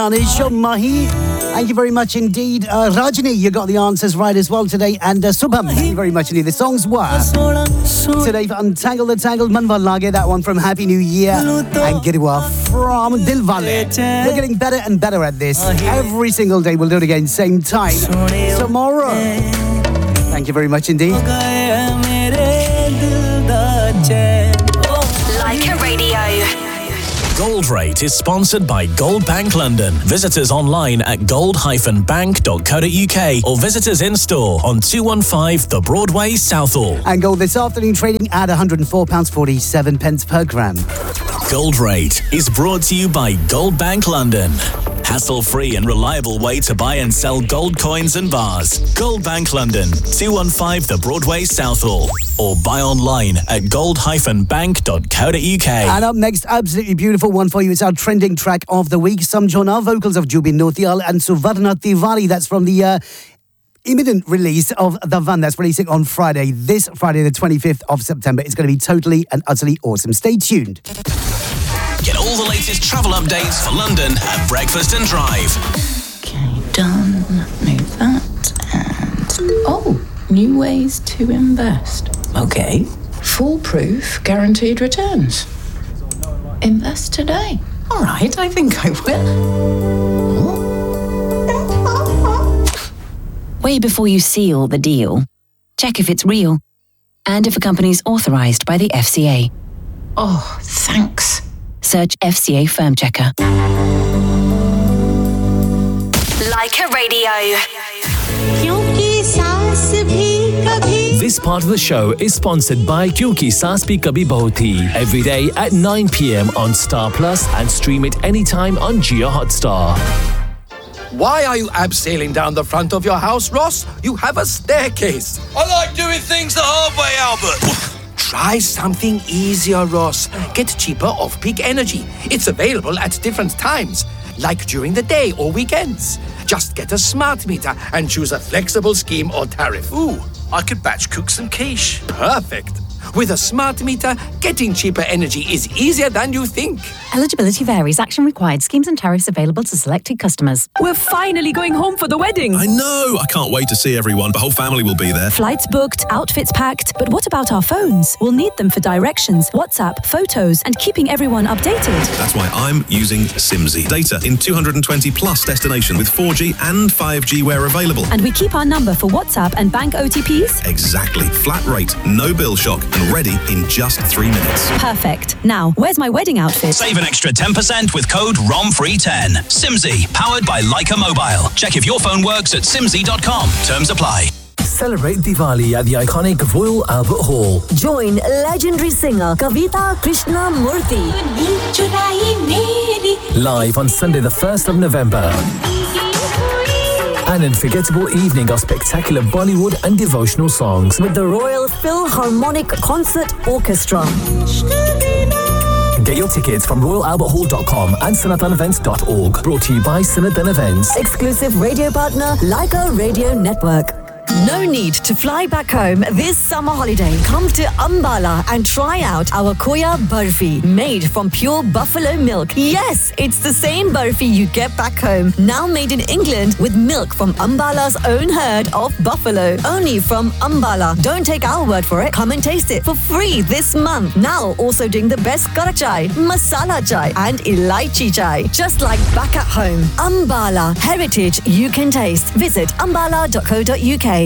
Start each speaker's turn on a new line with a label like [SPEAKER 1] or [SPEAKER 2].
[SPEAKER 1] Anish Mahi, thank you very much indeed. Rajni, you got the answers right as well today. And Subham, thank you very much indeed. The songs were today for Untangle the Tangled, Manwa Lage, that one from Happy New Year, and Girwa from Dilwale. We're getting better and better at this. Every single day we'll do it again, same time tomorrow. Thank you very much indeed.
[SPEAKER 2] Like a Radio.
[SPEAKER 3] Gold Rate is sponsored by Gold Bank London. Visit us online at gold-bank.co.uk or visit us in store on 215 The Broadway, Southall.
[SPEAKER 1] And gold this afternoon trading at £104.47 per gram.
[SPEAKER 3] Gold Rate is brought to you by Gold Bank London. Hassle-free and reliable way to buy and sell gold coins and bars. Gold Bank London, 215 The Broadway, Southall. Or buy online at gold-bank.co.uk.
[SPEAKER 1] And up next, absolutely beautiful one for you. It's our trending track of the week. Samjhona, vocals of Jubin Nautiyal and Suvarna Tiwari. That's from the imminent release of The Van. That's releasing on Friday. This Friday, the 25th of September. It's going to be totally and utterly awesome. Stay tuned.
[SPEAKER 3] Get all the latest travel updates for London at Breakfast and Drive.
[SPEAKER 4] Okay, done. Move that. And... oh, new ways to invest. Okay. Foolproof guaranteed returns. Invest today. All right, I think I will.
[SPEAKER 5] Way before you seal the deal, check if it's real and if a company's authorized by the FCA.
[SPEAKER 4] Oh, thanks.
[SPEAKER 5] Search FCA Firm Checker.
[SPEAKER 2] Like a Radio.
[SPEAKER 6] This part of the show is sponsored by Kyunki Saas Bhi Kabhi Bahu Thi. Every day at 9 p.m. on Star Plus and stream it anytime on Jio Hotstar.
[SPEAKER 7] Why are you abseiling down the front of your house, Ross? You have a staircase.
[SPEAKER 8] I like doing things the hard way, Albert.
[SPEAKER 7] Try something easier, Ross. Get cheaper off-peak energy. It's available at different times, like during the day or weekends. Just get a smart meter and choose a flexible scheme or tariff.
[SPEAKER 8] Ooh, I could batch cook some quiche.
[SPEAKER 7] Perfect. With a smart meter, getting cheaper energy is easier than you think.
[SPEAKER 9] Eligibility varies. Action required. Schemes and tariffs available to selected customers.
[SPEAKER 10] We're finally going home for the wedding.
[SPEAKER 11] I know. I can't wait to see everyone. The whole family will be there.
[SPEAKER 10] Flights booked, outfits packed. But what about our phones? We'll need them for directions, WhatsApp, photos, and keeping everyone updated.
[SPEAKER 11] That's why I'm using Simsy. Data in 220 plus destinations with 4G and 5G where available.
[SPEAKER 10] And we keep our number for WhatsApp and bank OTPs?
[SPEAKER 11] Exactly. Flat rate, no bill shock, and ready in just 3 minutes.
[SPEAKER 10] Perfect. Now, where's my wedding outfit?
[SPEAKER 3] Save an extra 10% with code ROMFREE10. Simsy, powered by Leica Mobile. Check if your phone works at simsy.com. Terms apply.
[SPEAKER 6] Celebrate Diwali at the iconic Royal Albert Hall.
[SPEAKER 12] Join legendary singer Kavita Krishnamurthy.
[SPEAKER 6] Live on Sunday the 1st of November. An unforgettable evening of spectacular Bollywood and devotional songs
[SPEAKER 12] with the Royal Philharmonic Concert Orchestra.
[SPEAKER 6] Get your tickets from royalalberthall.com and sanathanevents.org. Brought to you by Sanathan Events.
[SPEAKER 12] Exclusive radio partner, Leica Radio Network. No need to fly back home this summer holiday. Come to Ambala and try out our Khoya Barfi, made from pure buffalo milk. Yes, it's the same barfi you get back home, now made in England with milk from Ambala's own herd of buffalo. Only from Ambala. Don't take our word for it. Come and taste it for free this month. Now also doing the best kara chai, masala chai and elaichi chai. Just like back at home. Ambala, heritage you can taste. Visit ambala.co.uk.